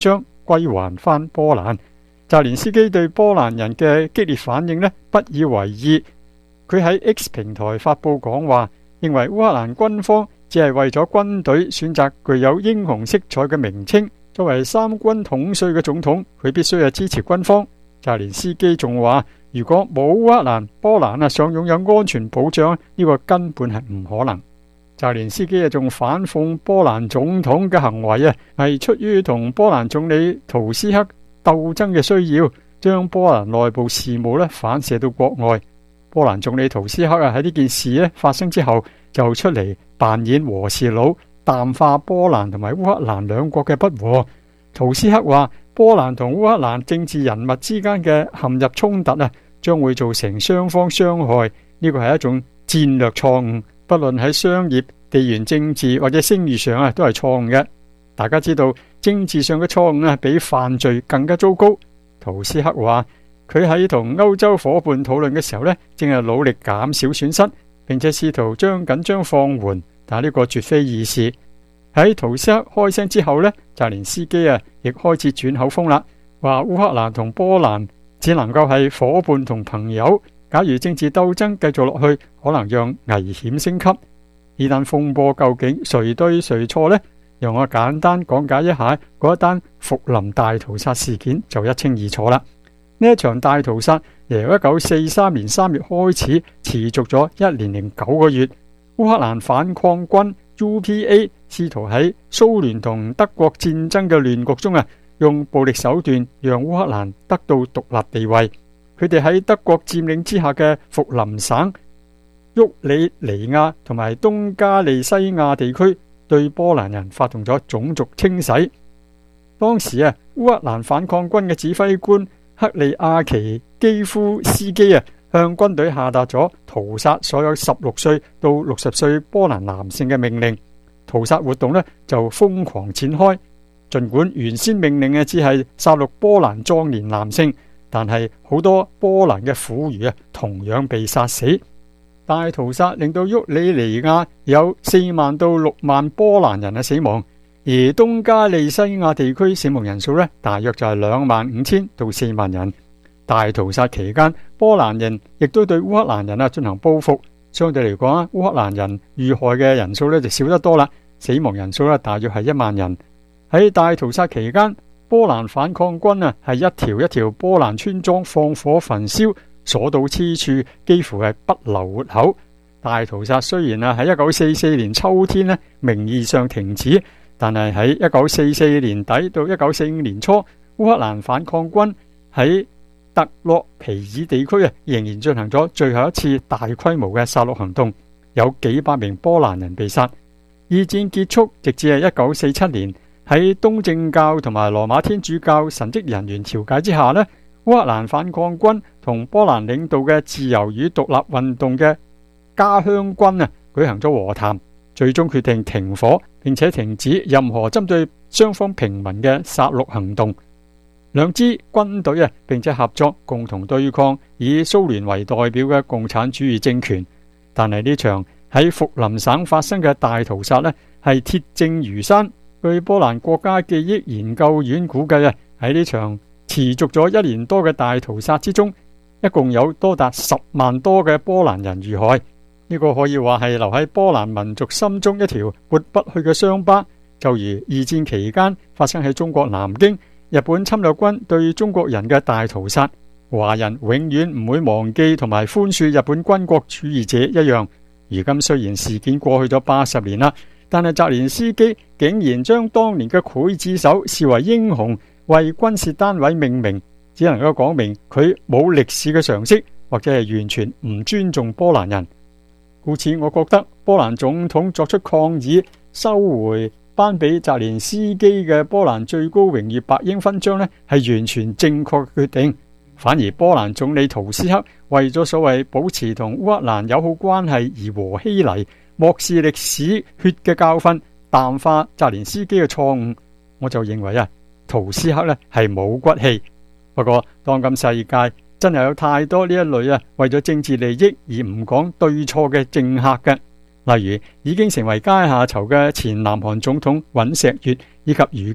將歸還返波蘭。澤連斯基對波蘭人嘅激烈反應呢，不以為意。佢喺 X 平台發佈講話，認為烏克蘭軍方只係為咗軍隊選擇具有英雄色彩嘅名稱。作為三軍統帥嘅總統，佢必須支持軍方。澤連斯基仲話，如果冇烏克蘭，波蘭想擁有安全保障，呢個根本係唔可能。澤連斯基仲反諷波蘭總統嘅行為係出於同波蘭總理圖斯克鬥爭嘅需要，將波蘭內部事務反射到國外。波蘭總理圖斯克喺呢件事發生之後，就出嚟扮演和事佬，淡化波蘭同埋烏克蘭兩國嘅不和。圖斯克話，波蘭同烏克蘭政治人物之間嘅陷入衝突將會造成雙方傷害，呢個係一種戰略錯誤，不論喺商業、地緣政治或者聲譽上都係錯誤嘅。大家知道政治上嘅錯誤比犯罪更加糟糕。圖斯克話，佢喺同歐洲伙伴討論嘅時候正係努力減少損失，並且試圖將緊張放緩，但係呢個絕非易事。喺圖斯克開聲之後澤連斯基亦開始轉口風啦，話烏克蘭同波蘭只能夠係伙伴同朋友，假如政治鬥爭繼續落去，可能讓危險升級。呢單風波究竟誰對誰錯呢？讓我簡單講解一下嗰一單福林大屠殺事件，就一清二楚啦。呢一場大屠殺由1943年3月開始，持續咗1年零9個月。烏克蘭反抗軍 UPA 試圖喺蘇聯同德國戰爭嘅亂局中用暴力手段讓烏克蘭得到獨立地位。佢哋喺德國佔領之下嘅福林省、沃里尼亞同埋東加利西亞地區對波蘭人發動咗種族清洗。當時烏克蘭反抗軍嘅指揮官克里亞奇基夫斯基向軍隊下達咗屠殺所有16歲到60歲波蘭男性嘅命令。屠殺活動就瘋狂展開。盡管原先命令只係殺戮波蘭壯年男性，但係好多波蘭嘅婦孺同樣被殺死。大屠殺令到沃里尼亞有4萬到6萬波蘭人死亡，而東加利西亞地區死亡人數大約就係25000到4萬人。大屠殺期間，波蘭人亦都對烏克蘭人進行報復。相對嚟講，烏克蘭人遇害嘅人數就少得多啦，死亡人數大約係1萬人。喺大屠殺期間，波蘭反抗軍係一條一條波蘭村莊放火焚燒，所到之處幾乎係不留活口。大屠殺雖然喺1944年秋天名義上停止，但係喺1944年底到1945年初，烏克蘭反抗軍喺特洛皮爾地區仍然進行咗最後一次大規模嘅殺戮行動，有幾百名波蘭人被殺。二戰結束，直至係1947年，喺東正教同埋羅馬天主教神職人員調解之下烏克蘭反抗軍同波蘭領導嘅自由與獨立運動嘅家鄉軍舉行咗和談，最終決定停火，並且停止任何針對雙方平民嘅殺戮行動。兩支軍隊並且合作共同對抗以蘇聯為代表嘅共產主義政權。但係呢場喺福林省發生嘅大屠殺係鐵證如山。據波蘭國家記憶研究院估計喺呢場持續咗1年多嘅大屠殺之中，一共有多達10萬多嘅波蘭人遇害。呢個可以話係留喺波蘭民族心中一條抹不去嘅傷疤，就如二戰期間發生喺中國南京日本侵略軍對中國人嘅大屠殺，華人永遠唔會忘記同埋寬恕日本軍國主義者一樣。如今雖然事件過去咗80年啦，但係澤連斯基竟然將當年嘅劊子手視為英雄，為軍事單位命名，只能夠講明佢冇歷史嘅常識，或者係完全唔尊重波蘭人。故此，我覺得波蘭總統作出抗議，收回頒俾澤連斯基嘅波蘭最高榮譽白鷹勳章係完全正確嘅決定。反而波蘭總理圖斯克為咗所謂保持同烏克蘭友好關係而和稀泥，漠視歷史血嘅教訓，淡化澤連斯基嘅錯誤。我就認為圖斯克係冇骨氣。不過當今世界真係有太多呢一類為咗政治利益而唔講對錯嘅政客嘅，例如已經成為階下囚嘅前南韓總統尹錫悅，以及如今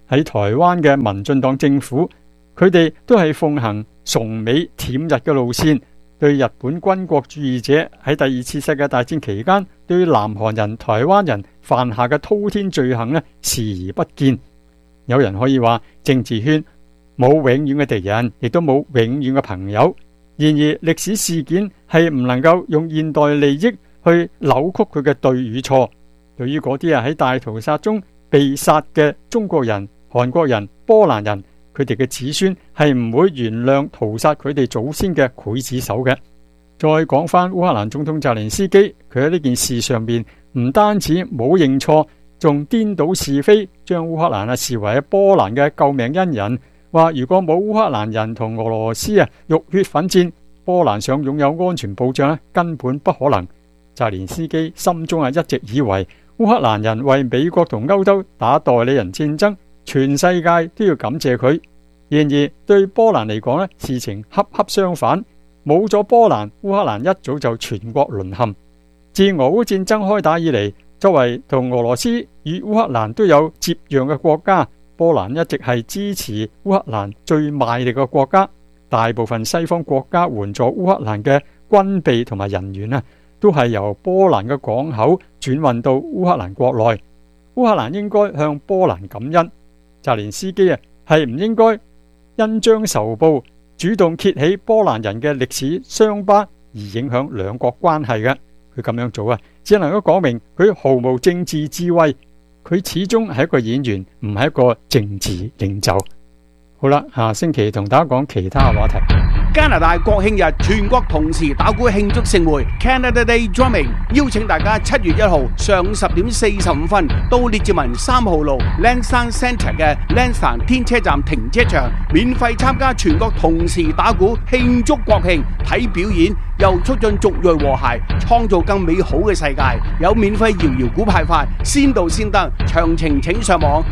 喺台灣嘅民進黨政府，佢哋都係奉行崇美舔日嘅路線，對日本軍國主義者喺第二次世界大戰期間對南韓人、台灣人犯下嘅滔天罪行呢，視而不見。有人可以話，政治圈冇永遠嘅敵人，亦都冇永遠嘅朋友。然而歷史事件係唔能夠用現代利益去扭曲佢嘅對與錯。對於嗰啲喺大屠殺中被殺嘅中國人、韓國人、波蘭人，佢哋嘅子孫係唔會原諒屠殺佢哋祖先嘅劊子手嘅。再講翻烏克蘭總統澤連斯基，佢喺呢件事上邊唔單止冇認錯，仲顛倒是非，將烏克蘭視為波蘭嘅救命恩人，話如果冇烏克蘭人同俄羅斯浴血奮戰，波蘭想擁有安全保障根本不可能。澤連斯基心中一直以為烏克蘭人為美國同歐洲打代理人戰爭，全世界都要感謝佢。然而對波蘭嚟講事情恰恰相反，冇咗波蘭，烏克蘭一早就全國淪陷。自俄烏戰爭開打以嚟，作為同俄羅斯與烏克蘭都有接壤嘅國家，波蘭一直係支持烏克蘭最賣力嘅國家。大部分西方國家援助烏克蘭嘅軍備同埋人員都係由波蘭嘅港口轉運到烏克蘭國內。烏克蘭應該向波蘭感恩。澤連斯基係唔應該恩將仇報，主動揭起波蘭人嘅歷史傷疤，而影響兩國關係嘅。佢咁樣做只能夠講明佢毫無政治智慧。佢始終係一個演員，唔係一個政治領袖。好啦，下星期同大家講其他話題。 加拿大國慶日全國同時打鼓慶祝盛會 Canada Day Drumming， 邀請大家7月1號上午10點45分到列治文3號路 Lansdowne Centre 嘅 Lansdowne 天車站停車場，免費參加全國同時打鼓慶祝國慶，睇表演又促進族裔和諧，創造更美好嘅世界。有免費搖搖鼓派發，先到先得，詳情請上網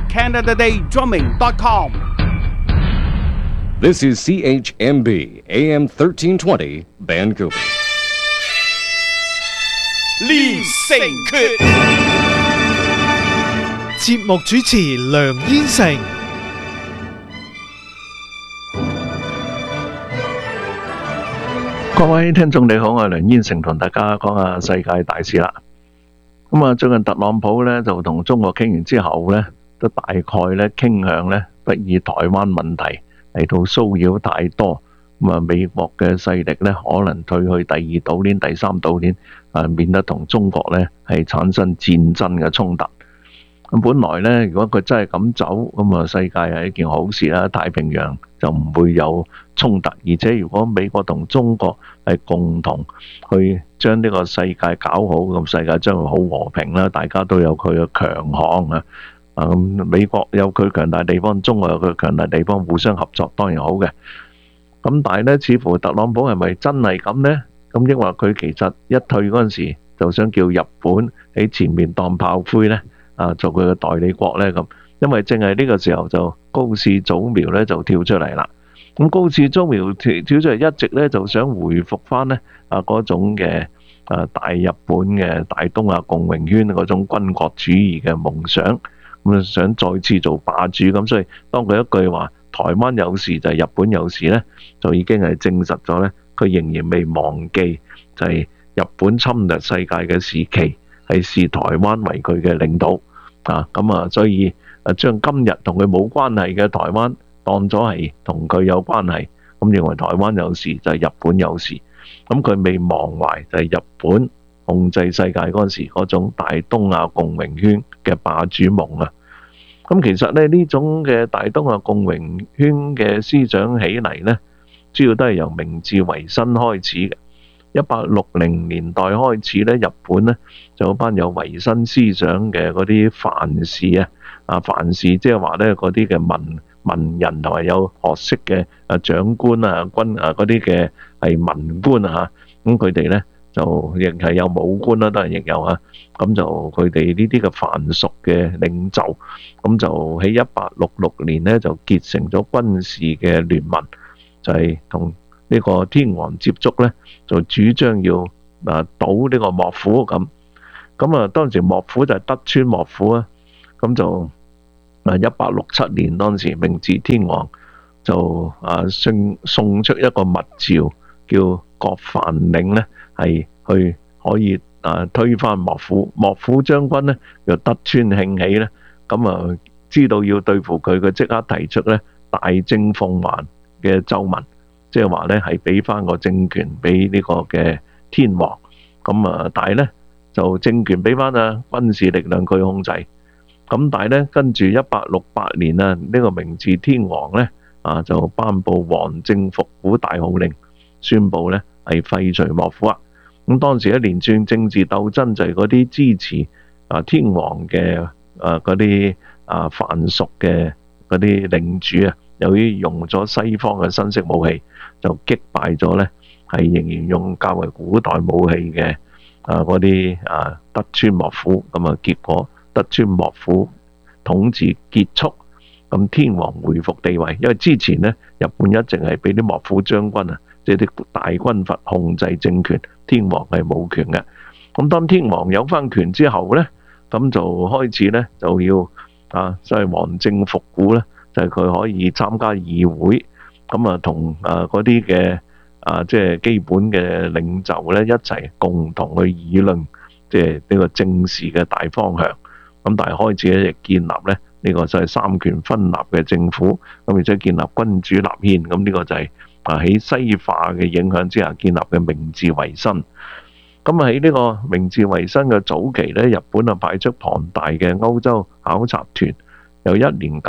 CanadaDayDrumming.com。 This is CHMB AM 1320 Vancouver。 連城訣， 節目主持梁燕成。 各位聽眾你好，我係梁燕成，同大家講下世界大事啦。最近特朗普呢就同中國傾完之後呢，都大概呢傾向呢不以台灣問題嚟到騷擾太多，美國嘅勢力呢可能退去第二島鏈、第三島鏈，免得同中國呢係產生戰爭嘅衝突。本來呢，如果佢真係咁走，世界係一件好事啦，太平洋就唔會有衝突。而且如果美國同中國係共同去將呢個世界搞好，咁世界將會好和平啦，大家都有佢嘅強項美國有佢強大地方，中國有佢強大地方，互相合作當然好嘅。但係呢，似乎特朗普係咪真係咁呢？咁抑或佢其實一退嗰陣時就想叫日本喺前面當炮灰呢？做佢嘅代理國呢？咁，因為正係呢個時候就高市早苗呢就跳出嚟啦。咁高市早苗跳出嚟，一直呢就想回復翻呢嗰種嘅大日本嘅大東亞共榮圈嗰種軍國主義嘅夢想。咁想再次做霸主，咁所以當佢一句話台灣有事就係日本有事呢，就已經係證實咗呢，佢仍然未忘記就係日本侵略世界嘅時期係視台灣為佢嘅領土所以將今日同佢冇關係嘅台灣當咗係同佢有關係，咁認為台灣有事就係日本有事，咁佢未忘懷就係日本控制世界嗰陣時嗰種大東亞共榮圈嘅霸主夢啊！咁其實呢種嘅大東亞共榮圈嘅思想起嚟呢，主要都係由明治維新開始嘅。1860年代開始呢，日本呢就有班有維新思想嘅嗰啲藩士藩士即係話呢嗰啲嘅文人同埋有學識嘅長官軍嗰啲嘅係文官咁佢哋呢就亦係有武官啦，當然亦有咁就佢哋呢啲嘅藩屬嘅領袖，咁就喺1866年呢就結成咗軍事嘅聯盟，就係同呢個天皇接觸呢，就主張要倒呢個幕府咁當時幕府就係德川幕府咁就 1867年當時明治天皇就送出一個密詔，叫郭繁領呢係去可以推翻幕府。幕府將軍呢又德川慶喜呢，咁知道要對付佢，佢即刻提出呢大政奉還嘅奏文，即係話呢係俾翻個政權俾呢個嘅天皇。咁但係呢就政權俾翻軍事力量佢控制。咁但係呢跟住1868年呢個明治天皇呢就頒布皇政復古大號令，宣布呢係廢除幕府啊。咁當時一連串政治鬥爭就係嗰啲支持天皇嘅嗰啲藩屬嘅嗰啲領主啊，由於用咗西方嘅新式武器，就擊敗咗呢係仍然用較為古代武器嘅嗰啲德川幕府。咁結果德川幕府統治結束，咁天皇回復地位。因為之前呢，日本一直係俾啲幕府將軍即係啲大軍閥控制政權，天皇係冇權嘅。咁當天皇有翻權之後呢，咁就開始呢就要所謂皇政復古呢，就係佢可以參加議會，咁同嗰啲嘅即係基本嘅領袖呢一齊共同去議論，即係呢個政事嘅大方向。咁但係開始咧，亦建立咧呢個就係三權分立嘅政府，咁而且建立君主立憲。咁呢個就係喺西化嘅影響之下建立嘅明治維新。咁喺呢個明治維新嘅早期咧，日本派出龐大嘅歐洲考察團，有1年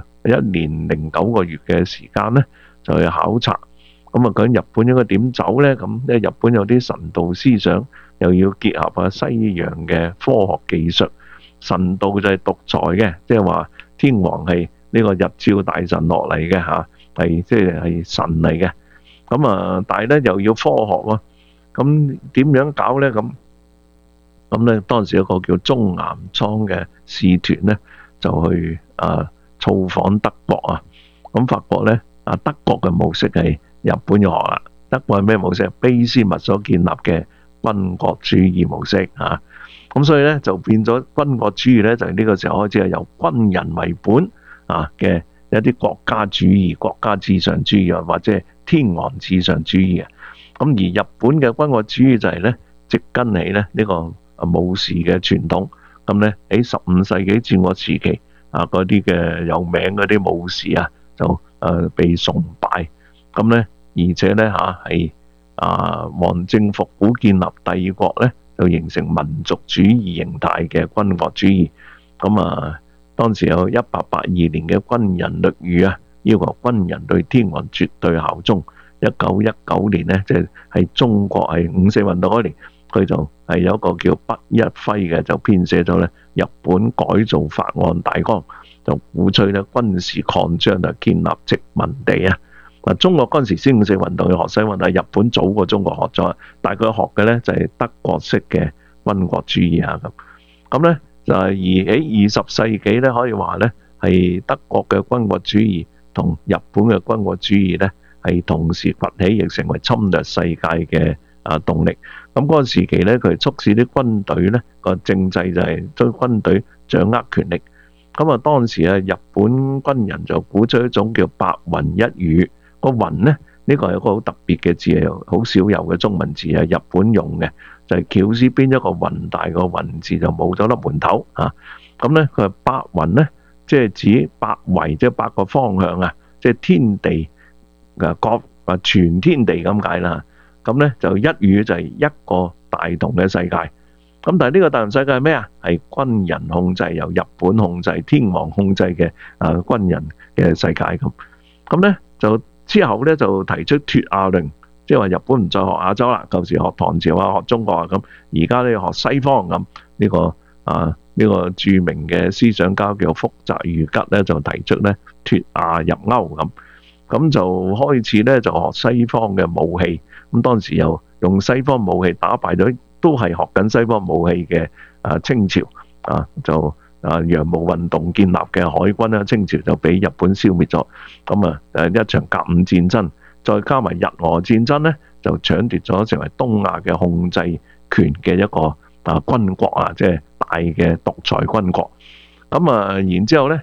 09個月嘅時間咧，就去考察。咁究竟日本應該點走咧？咁咧日本有啲神道思想，又要結合西洋嘅科學技術。神道就係獨裁嘅，即係話天皇係呢個日照大神落嚟嘅嚇，係即係神嚟嘅。咁但係咧又要科學喎，咁點樣搞咧？咁咧當時有個叫中岩倉嘅使團咧，就去造訪德國啊。咁發覺咧德國嘅模式係日本要學啦。德國係咩模式？卑斯麥所建立嘅軍國主義模式嚇。咁所以咧就變咗軍國主義咧，就係呢個時候開始係由軍人為本嘅一啲國家主義、國家至上主義或者天皇至上主義嘅。咁而日本嘅軍國主義就係咧植根起咧呢個武士嘅傳統。咁咧喺15世紀戰國時期嗰啲嘅有名嗰啲武士就被崇拜。咁咧而且咧係皇政復古建立帝國咧，就形成民族主義形態嘅軍國主義。咁當時有1882年嘅軍人律語要求軍人對天皇絕對效忠。1919年呢，即係中國係五四運動嗰年，佢就係有一個叫北一輝嘅，就編寫咗咧日本改造法案大綱，就鼓吹咧軍事擴張啊，建立殖民地。中國嗰陣時先五四運動要學西運，但係日本早過中國學咗，但係佢學嘅咧就係德國式嘅軍國主義咁咧就係而喺20世紀咧，可以話咧係德國嘅軍國主義同日本嘅軍國主義咧係同時崛起，亦成為侵略世界嘅動力。咁嗰個時期咧，佢促使啲軍隊咧個政制就係將軍隊掌握權力。咁當時日本軍人就鼓吹一種叫白雲一語。個雲呢，呢個係一個好特別嘅字，好少有嘅中文字，係日本用嘅，就係絞絲邊一個雲大個雲字就冇咗粒門頭咁咧佢係白雲呢，即係指八維，即係八個方向即係天地全天地咁解啦。咁咧就一語就係一個大同嘅世界。咁但係呢個大同世界係咩啊？係軍人控制，由日本控制、天皇控制嘅軍人嘅世界咁。咁咧就之後咧就提出脫亞論，即係話日本唔再學亞洲啦，舊時學唐朝學中國咁，而家咧學西方咁。呢個著名嘅思想家叫福澤諭吉咧，就提出咧脫亞入歐咁就開始咧就學西方嘅武器。咁當時又用西方武器打敗咗，都係學緊西方武器嘅清朝就洋務運動建立嘅海軍啦，清朝就俾日本消滅咗。咁一場甲午戰爭，再加埋日俄戰爭咧，就搶奪咗成為東亞嘅控制權嘅一個軍國即係大嘅獨裁軍國。咁然之後咧，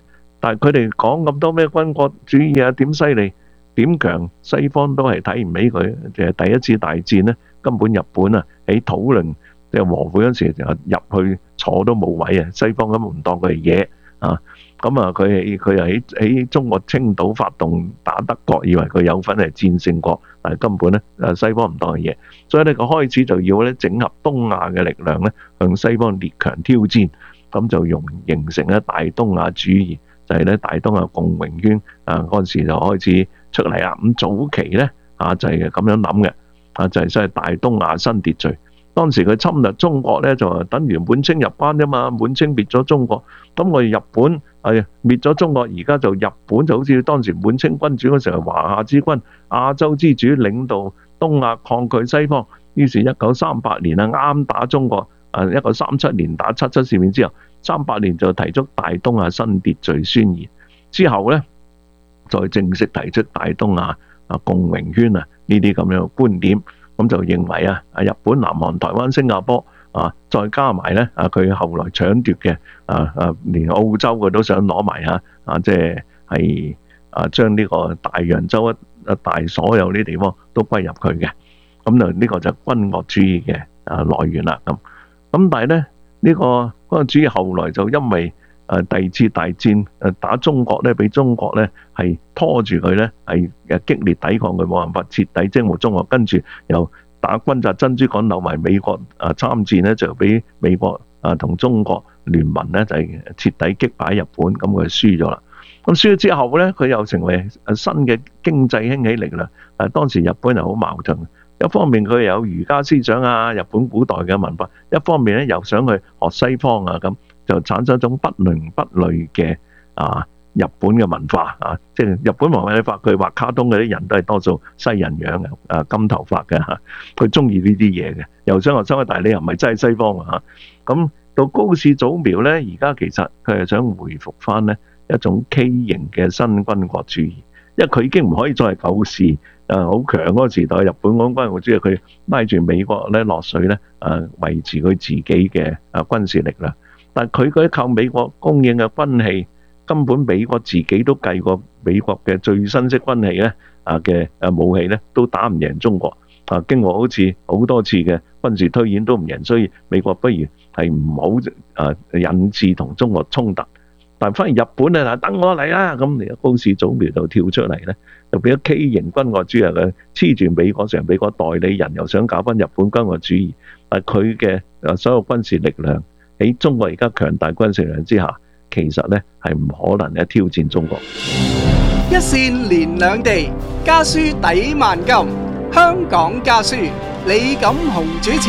但係佢哋講咁多咩軍國主義啊，點犀利點強，西方都係睇唔起佢。就係第一次大戰呢，根本日本啊喺討論即係和會嗰時就入去坐都冇位啊，西方根本唔當佢係嘢啊。咁啊，佢又喺中國青島發動打德國，以為佢有份係戰勝國，但係根本咧西方唔當係嘢，所以咧佢開始就要咧整合東亞嘅力量咧向西方列強挑戰，咁就形成咧大東亞主義，就係咧大東亞共榮圈啊，嗰陣時就開始出嚟啦。咁早期咧就係咁樣諗嘅，就係所謂大東亞新秩序。當時佢侵略中國咧，就等於滿清入關啫嘛。滿清滅咗中國，咁我哋日本係滅咗中國，而家就日本就好似當時滿清君主嗰時候，華夏之君、亞洲之主，領導東亞抗拒西方。於是1938年啊，啱打中國，1937年打七七事變之後，38年就提出大東亞新秩序宣言，之後咧再正式提出大東亞共榮圈啊呢啲咁樣嘅觀點。咁就認為日本、南韓、台灣、新加坡再加埋咧佢後來搶奪嘅連澳洲佢都想攞埋即係將呢個大洋洲一帶所有呢啲地方都歸入佢嘅。咁就呢個就軍國主義嘅來源啦。咁但係咧呢個軍國主義後來就因為第二次大戰打中國咧，俾中國咧係拖住佢咧，係激烈抵抗佢，冇辦法徹底征服中國，跟住又打轟炸珍珠港，扭埋美國參戰咧，就俾美國同中國聯盟咧就係徹底擊敗日本，咁佢輸咗啦。咁輸咗之後咧，佢又成為新嘅經濟興起力量。當時日本係好矛盾，一方面佢有儒家思想日本古代嘅文化，一方面咧又想去學西方咁。就產生一種不倫不類嘅日本嘅文化即係日本文化，你發佢畫卡通嗰啲人都係多數西人樣嘅金頭髮嘅佢中意呢啲嘢嘅，又想學西方，但係你又唔係真係西方咁到高市早苗咧，而家其實佢係想回復翻呢一種畸形嘅新軍國主義，因為佢已經唔可以再係舊時好強嗰個時代，日本嗰軍國主義佢拉住美國咧落水咧維持佢自己嘅軍事力量。但係佢嗰啲靠美國供應嘅軍器，根本美國自己都計過，美國嘅最新式軍器咧嘅武器咧都打唔贏中國經過好似好多次嘅軍事推演都唔贏，所以美國不如係唔好引致同中國衝突。但反而日本咧等我嚟啦，咁而家高市早苗就跳出嚟咧，就變咗畸形軍國主義嘅，黐住美國成美國代理人，又想搞翻日本軍國主義。但佢嘅所有軍事力量喺中國而家強大軍事力量之下，其實咧係唔可能挑戰中國。 一線連兩地，家書抵萬金。香港家書，李錦雄主持。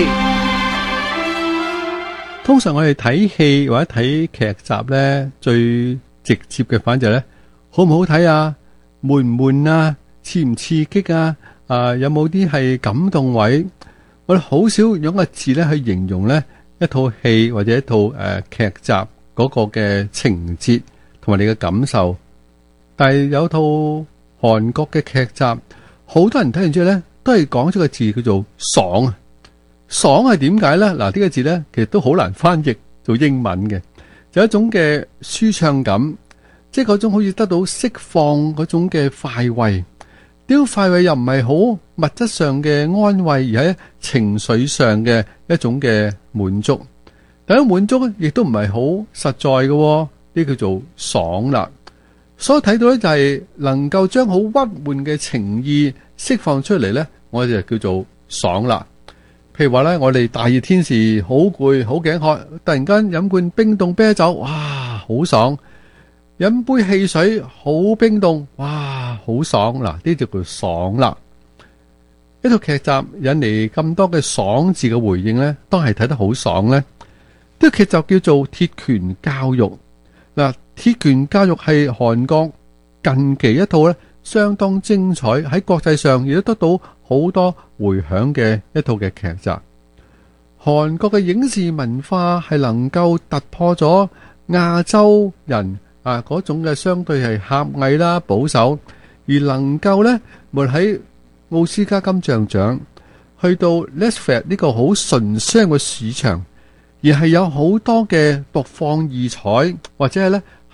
通常我哋睇戲或者睇劇集咧，最直接嘅反應就係咧，好唔好睇啊？悶唔悶啊？刺唔刺激啊？有冇啲係感動位？我哋好少用個字咧去形容咧一套戲或者一套劇集嗰個嘅情節同埋你嘅感受。但係有套韓國嘅劇集，好多人睇完之後咧都係講出個字叫做爽啊！爽係點解咧？嗱，呢個字咧其實都好難翻譯做英文嘅，就一種嘅舒暢感，即係嗰種好似得到釋放嗰種嘅快慰。呢種快慰又唔係好物質上嘅安慰，而係情緒上嘅一種嘅滿足。但係滿足亦都唔係好實在嘅，呢叫做爽啦。所以睇到咧就係能夠將好鬱悶嘅情意釋放出嚟咧，我哋就叫做爽啦。譬如話咧，我哋大熱天時好攰好頸渴，突然間飲罐冰凍啤酒，哇，好爽！飲杯汽水好冰凍，哇，好爽！嗱，呢就叫爽啦。一套劇集引嚟咁多嘅爽字嘅回應咧，當係睇得好爽咧。呢個劇集叫做《鐵拳教育》。嗱，《鐵拳教育》係韓國近期一套咧相當精彩，喺國際上亦都得到好多回響嘅一套嘅劇集。韓國嘅影視文化係能夠突破咗亞洲人嗰種嘅相對係狹隘啦、保守，而能夠咧，無論喺奧斯卡金像獎去到 Netflix 呢個好純商嘅市場，而係有好多嘅獨放異彩，或者係咧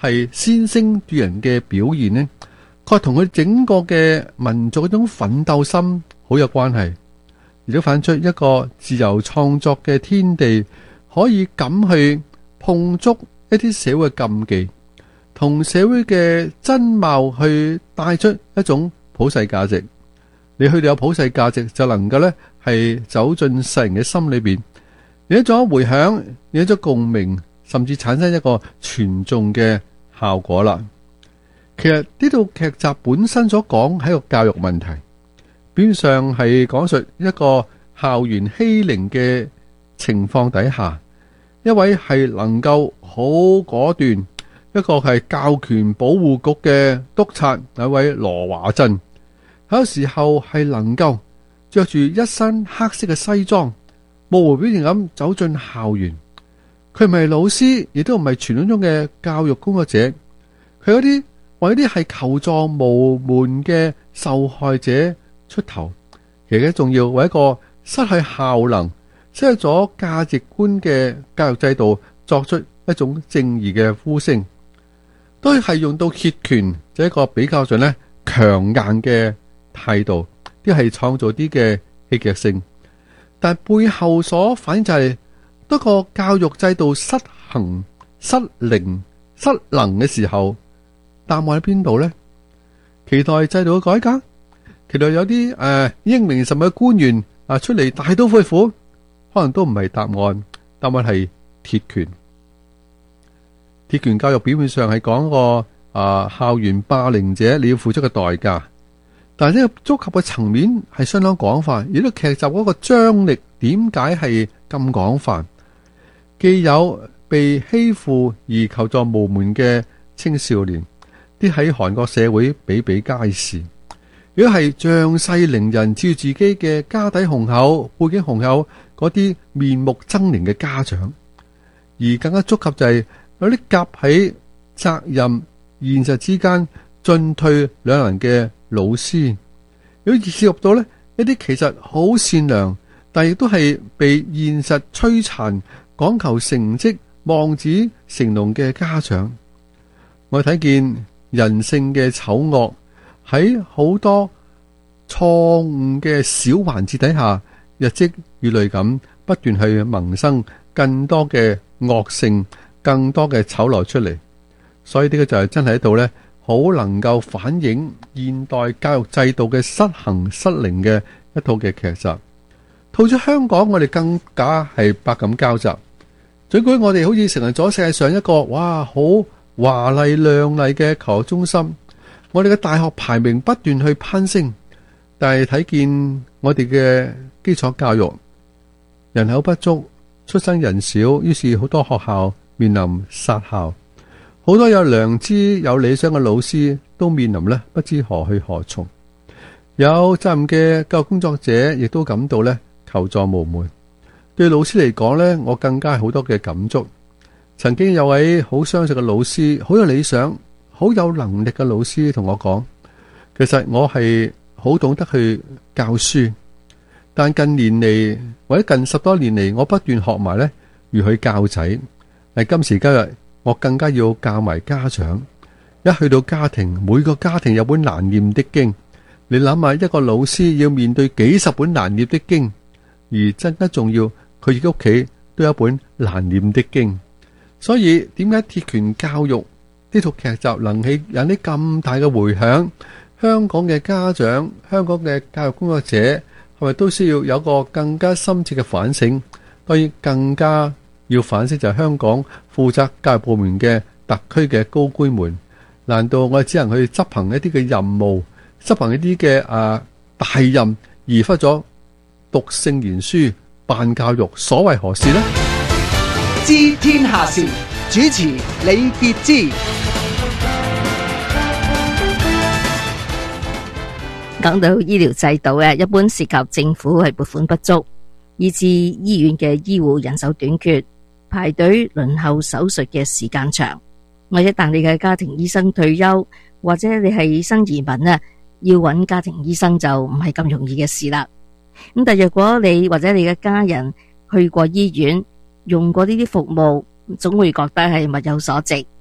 係先聲奪人嘅表現呢，確同佢整個嘅民族嗰種奮鬥心好有關係，亦都反出一個自由創作嘅天地，可以敢去碰觸一啲社會嘅禁忌，同社會嘅真貌去帶出一種普世價值。你去到有普世價值，就能夠呢係走進世人嘅心裏邊，有一種回響，有一種共鳴，甚至產生一個傳頌嘅效果啦。其實呢套劇集本身所講係一個教育問題，表面上係講述一個校園欺凌嘅情況底下，一位係能夠好果斷，一個係教權保護局嘅督察，有一位羅華鎮，有時候係能夠着住一身黑色嘅西裝，模糊表情咁走進校園。佢唔係老師，亦都唔係傳統中嘅教育工作者，佢嗰啲為啲係求助無門嘅受害者出頭，其實仲要為一個失去效能、失去咗價值觀嘅教育制度作出一種正義嘅呼聲，都係用到挾權，就一個比較上咧強硬嘅態度，啲係創造啲嘅戲劇性，但背後所反映就係多個教育制度失衡、失靈、失能嘅時候，答案喺邊度呢？期待制度嘅改革，期待有啲英明神武嘅官員出嚟大刀闊斧，可能都唔係答案。答案係鐵拳。鐵拳教育表面上係講個校園霸凌者你要付出嘅代價，但係呢個觸及嘅層面係相當廣泛，而呢個劇集嗰個張力點解係咁廣泛？既有被欺負而求助無門嘅青少年，啲喺韓國社會比比皆是；如果係仗勢凌人，照自己嘅家底雄厚、背景雄厚嗰啲面目猙獰嘅家長，而更加觸及就係有啲夾喺責任現實之間進退兩難嘅老師，如果涉及到呢一啲其實好善良，但亦都係被現實摧殘、講求成績、望子成龍嘅家長，我睇見人性嘅醜惡喺好多錯誤嘅小環節底下，日積月累咁不斷去萌生更多嘅惡性、更多嘅醜陋出嚟。所以呢個就係真係喺度呢，好能夠反映現代教育制度嘅失衡失靈嘅一套嘅劇集。套咗香港，我哋更加係百感交集。儘管我哋好似成為咗世界上一個哇好華麗亮麗嘅求學中心，我哋嘅大學排名不斷去攀升，但係睇見我哋嘅基礎教育人口不足，出生人少，於是好多學校面臨殺校，好多有良知有理想嘅老師都面臨不知何去何從，有責任嘅教育工作者亦都感到求助無門。對老師嚟講我更加係好多嘅感觸。曾經有位好相熟嘅老師，好有理想、好有能力嘅老師同我講，其實我係好懂得去教書，但近年嚟或者近10多年嚟，我不斷學埋如去教仔。今時今日，我更加要教埋家長。一去到家庭，每個家庭有本難念的經。你諗下，一個老師要面對幾十本難念的經，而真正重要，佢自己屋企都有一本難念的經。所以點解鐵拳教育呢套劇集能引起咁大嘅回響？香港嘅家長、香港嘅教育工作者係咪都需要有個更加深切嘅反省？當然更加要反省就係香港負責教育部門嘅特區嘅高官們，難道我哋只能去執行一啲嘅任務，執行一啲嘅大任，而忽咗讀聖賢書、辦教育，所為何事呢？ 知天下事，主持李傑之。 講到醫療制度一般涉及政府係撥款不足，以致醫院嘅醫護人手短缺，排隊輪候手術嘅時間長。或者但你嘅家庭醫生退休，或者你係新移民要揾家庭醫生就唔係咁容易嘅事啦。咁但若果你或者你嘅家人去過醫院，用過呢啲服務，總會覺得係物有所值。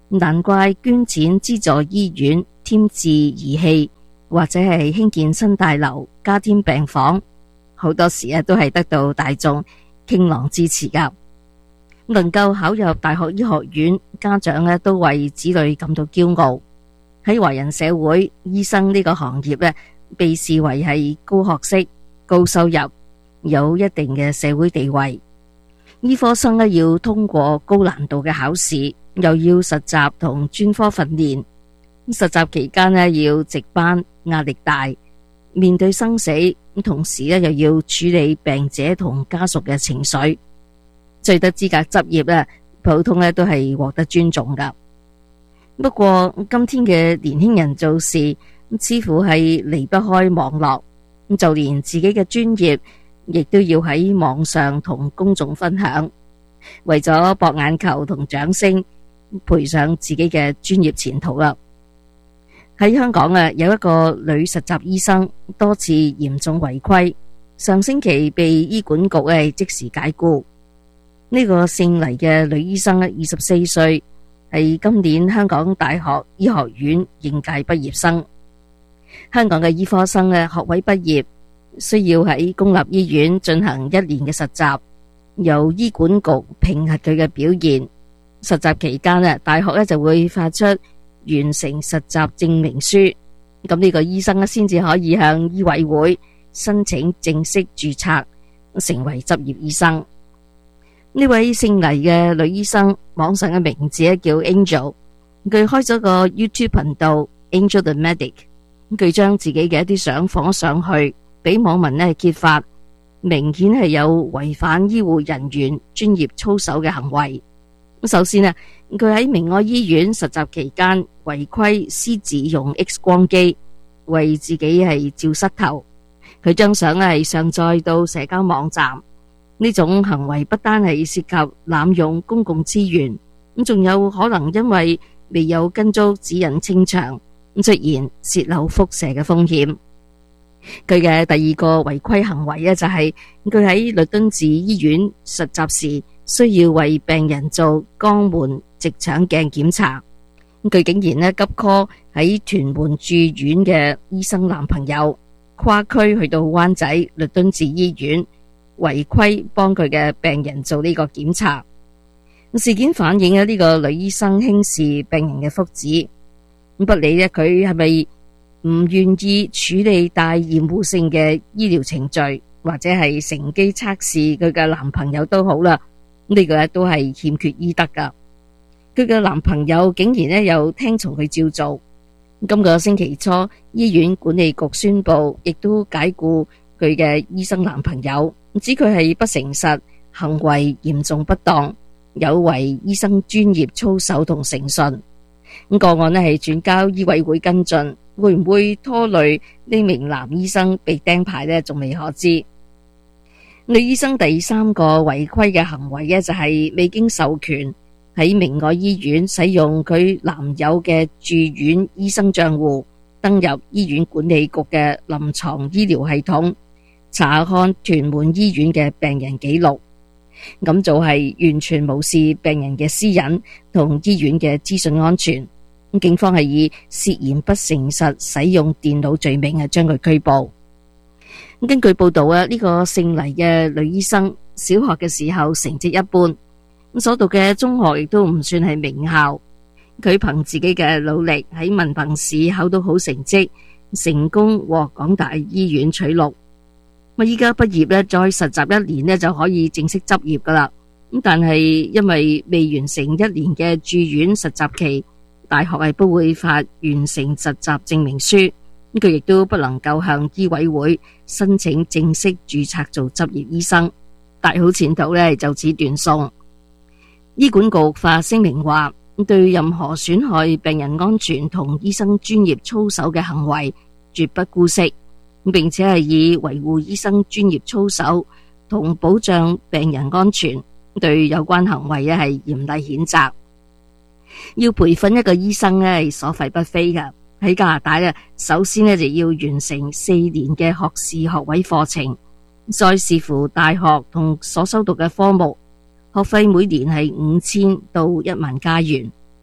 難怪捐錢資助醫院添置儀器，或者係興建新大樓、加添病房，好多時都係得到大眾傾囊支持噶。能夠考入大學醫學院，家長都為子女感到驕傲。喺華人社會，醫生呢個行業被視為係高學識、高收入，有一定嘅社會地位。醫科生要通過高難度嘅考試，又要實習同專科訓練。實習期間要值班，壓力大，面對生死，同時又要處理病者同家屬嘅情緒。取得資格執業普通都係獲得尊重噶。不過今天嘅年輕人做事似乎係離不開網絡，就連自己嘅專業亦都要喺網上同公眾分享，為咗博眼球同掌聲，賠上自己嘅專業前途啦。喺香港有一個女實習醫生多次嚴重違規，上星期被醫管局即時解僱。呢個姓黎嘅女醫生24歲，係今年香港大學醫學院應屆畢業生。香港嘅醫科生學位畢業，需要喺公立醫院進行1年嘅實習，由醫管局評核佢嘅表現。實習期間大學就會發出完成實習證明書，咁呢個醫生先至可以向醫委會申請正式註冊，成為執業醫生。呢位姓黎嘅女醫生，網上嘅名字叫 Angel， 佢開咗個 YouTube 頻道 Angel the Medic， 佢將自己嘅一啲相放上去，俾網民揭發，明顯係有違反醫護人員專業操守嘅行為。首先佢喺明愛醫院實習期間違規私自用 X 光機為自己係照膝頭，佢將相係上載到社交網站。呢種行為不單係涉及濫用公共資源，咁仲有可能因為未有跟足指引清場，出現洩漏輻射嘅風險。佢嘅第二個違規行為就係佢喺律敦治醫院實習時，需要為病人做肛門直腸鏡檢查，佢竟然急 call 喺屯門住院嘅醫生男朋友，跨區去到灣仔律敦治醫院違規幫佢嘅病人做呢個檢查。事件反映呢個女醫生輕視病人嘅福祉，不理佢係咪唔願意處理帶厭惡性嘅醫療程序，或者係乘機測試佢嘅男朋友都好啦，呢個都係欠缺醫德噶。佢嘅男朋友竟然又聽從佢照做。今個星期初，醫院管理局宣布，亦都解僱佢嘅醫生男朋友，指佢係不誠實，行為嚴重不當，有違醫生專業操守同誠信。個案係轉交醫委會跟進，會唔會拖累呢名男醫生被釘牌仲未可知。女醫生第三個違規嘅行為就係未經授權喺明愛醫院使用佢男友嘅住院醫生賬戶，登入醫院管理局嘅臨床醫療系統，查看屯門醫院嘅病人記錄。咁就係完全無視病人嘅私隱同醫院嘅資訊安全。警方係以涉嫌不誠實使用電腦罪名將佢拘捕。根據報道呢個姓黎嘅女醫生小學嘅時候成績一般，所讀嘅中學亦都唔算係名校。佢憑自己嘅努力喺文憑試考到好成績，成功獲港大醫院取錄。依家畢業再實習1年就可以正式執業噶啦。但係因為未完成1年嘅住院實習期，大學係不會發完成實習證明書，佢亦都不能夠向醫委會申請正式註冊做執業醫生，大好前途就此斷送。醫管局發聲明話，對任何損害病人安全同醫生專業操守嘅行為絕不姑息，並且係以維護醫生專業操守同保障病人安全，對有關行為係嚴厲譴責。要培訓一個醫生係所費不菲噶。喺加拿大首先就要完成4年嘅學士學位課程，再視乎大學同所修讀嘅科目，學費每年係5000到1萬加元。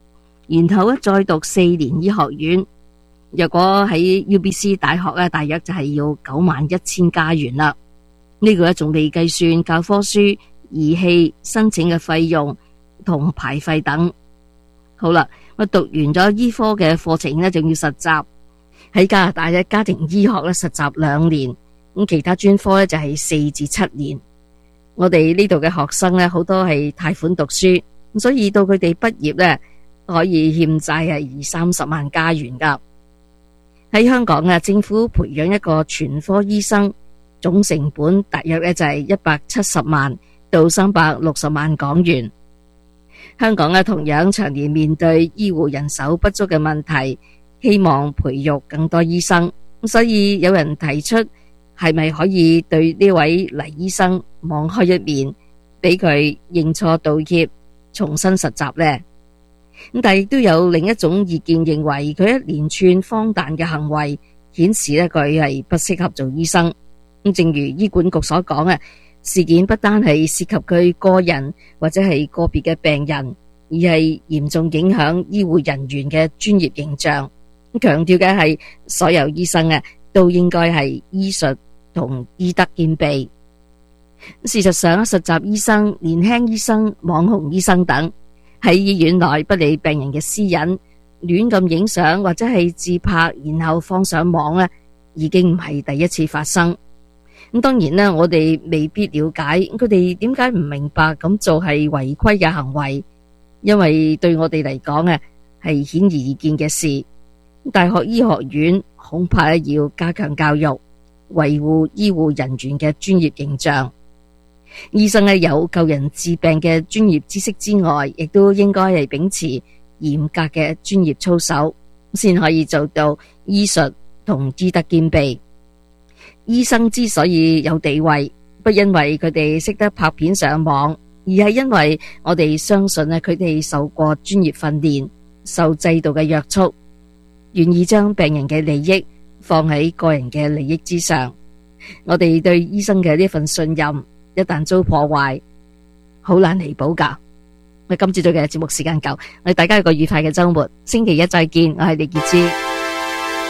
然後咧再讀4年醫學院。若果喺 UBC 大學咧，大約就係要91,000加元啦。呢個咧仲未計算教科書、儀器、申請嘅費用同牌費等。好啦，我讀完咗醫科嘅課程咧，仲要實習。喺加拿大嘅家庭醫學咧實習2年，咁其他專科咧就係4至7年。我哋呢度嘅學生咧好多係貸款讀書，所以到佢哋畢業咧可以欠債係20-30萬加元噶。喺香港啊，政府培養一個全科醫生，總成本大約咧就係170萬到360萬港元。香港啊，同樣長年面對醫護人手不足嘅問題，希望培育更多醫生，所以有人提出係咪可以對呢位黎醫生網開一面，俾佢認錯道歉，重新實習呢？但亦都有另一種意見認為，佢一連串荒誕嘅行為顯示咧佢係不適合做醫生。咁正如醫管局所講啊，事件不單係涉及佢個人或者係個別嘅病人，而係嚴重影響醫護人員嘅專業形象。強調嘅係所有醫生啊都應該係醫術同醫德兼備。事實上，實習醫生、年輕醫生、網紅醫生等喺醫院內不理病人嘅私隱，亂咁影相或者係自拍，然後放上網咧，已經唔係第一次發生。咁當然啦，我哋未必了解佢哋點解唔明白咁做係違規嘅行為，因為對我哋嚟講啊係顯而易見嘅事。大學醫學院恐怕要加強教育，維護醫護人員嘅專業形象。醫生有救人治病嘅專業知識之外，亦都應該係秉持嚴格嘅專業操守，先可以做到醫術同醫德兼備。醫生之所以有地位，不因為佢哋識得拍片上網，而係因為我哋相信佢哋受過專業訓練，受制度嘅約束，願意將病人嘅利益放喺個人嘅利益之上。我哋對醫生嘅呢份信任，一旦遭破壞，好難彌補噶。我今朝早嘅節目時間夠，我哋大家有個愉快嘅周末，星期一再見。我係李潔芝。